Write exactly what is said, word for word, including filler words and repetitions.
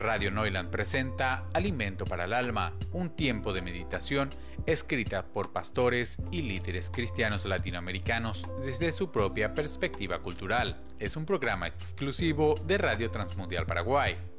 Radio Noiland presenta Alimento para el Alma, un tiempo de meditación escrita por pastores y líderes cristianos latinoamericanos desde su propia perspectiva cultural. Es un programa exclusivo de Radio Transmundial Paraguay.